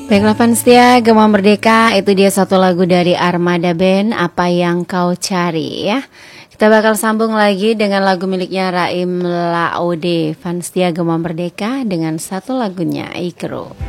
Baiklah Fanstia, Gema Merdeka, itu dia satu lagu dari Armada Band, Apa Yang Kau Cari ya. Kita bakal sambung lagi dengan lagu miliknya Raim Laode. Fanstia Gema Merdeka dengan satu lagunya Ikro.